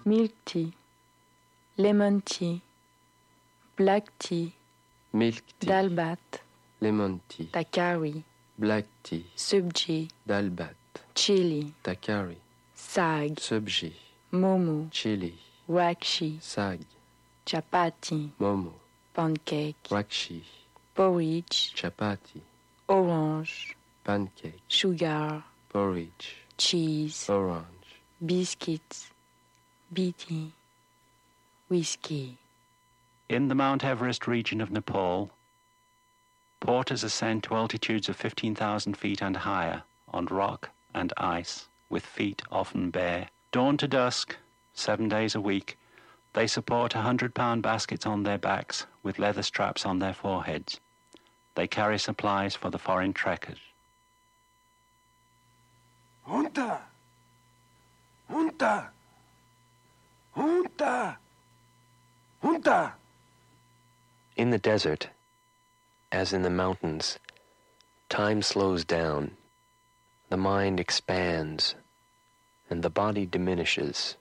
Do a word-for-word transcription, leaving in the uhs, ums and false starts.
milk tea, lemon tea, black tea, milk tea, dal bhat, lemon tea, takari, black tea, sabji, dal bhat, chili, takari, sag, sabji, momo, chili, rakshi, sag, chapati, momo, pancake, rakshi, porridge, chapati, orange, pancake, sugar, porridge, cheese, orange, biscuits, beating, whiskey. In the Mount Everest region of Nepal, porters ascend to altitudes of fifteen thousand feet and higher on rock and ice, with feet often bare. Dawn to dusk, seven days a week, they support one hundred pound baskets on their backs with leather straps on their foreheads. They carry supplies for the foreign trekkers. Hunta! Hunta! Hunta! Hunta! In the desert, as in the mountains, time slows down, the mind expands, and the body diminishes.